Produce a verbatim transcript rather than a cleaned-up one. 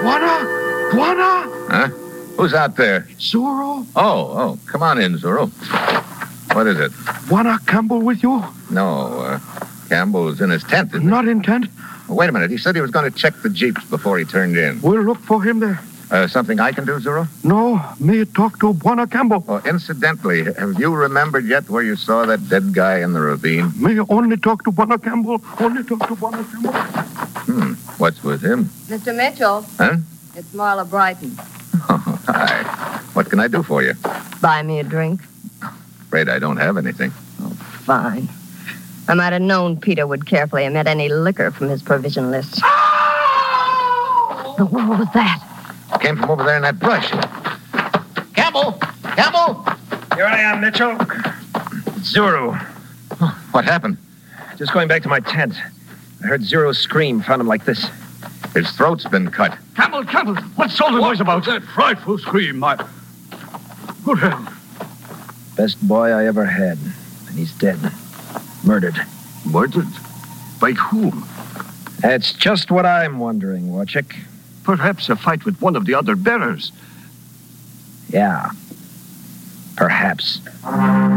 Bwana? Bwana? Huh? Who's out there? Zorro? Oh, oh, come on in, Zorro. What is it? Bwana Campbell with you? No, uh, Campbell's in his tent, isn't he? Not in tent. Wait a minute. He said he was going to check the jeeps before he turned in. We'll look for him there. Uh, something I can do, Zorro? No, me talk to Bwana Campbell. Oh, incidentally, have you remembered yet where you saw that dead guy in the ravine? Me only talk to Bwana Campbell. Only talk to Bwana Campbell. Hmm. What's with him? Mister Mitchell. Huh? It's Marla Brighton. Oh, hi. What can I do for you? Buy me a drink. Afraid I don't have anything. Oh, fine. I might have known Peter would carefully omit any liquor from his provision list. Oh! What was that? Came from over there in that brush. Campbell! Campbell! Here I am, Mitchell. Zuru. What happened? Just going back to my tent. I heard Zuru scream, found him like this. His throat's been cut. Campbell, Campbell, what's all the noise about? That frightful scream, my... Good hell. Best boy I ever had. And he's dead. Murdered. Murdered? By whom? That's just what I'm wondering, Warchick. Perhaps a fight with one of the other bearers. Yeah. Perhaps.